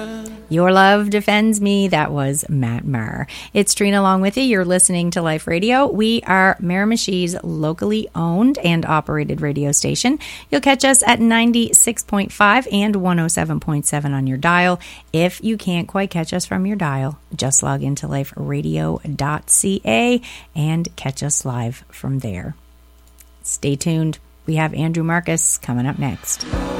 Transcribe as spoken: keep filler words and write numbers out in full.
Your love defends me. That was Matt Maher. It's Trina along with you. You're listening to Life Radio. We are Miramichi's locally owned and operated radio station. You'll catch us at ninety-six point five and one oh seven point seven on your dial. If you can't quite catch us from your dial, just log into life radio dot c a and catch us live from there. Stay tuned. We have Andrew Marcus coming up next.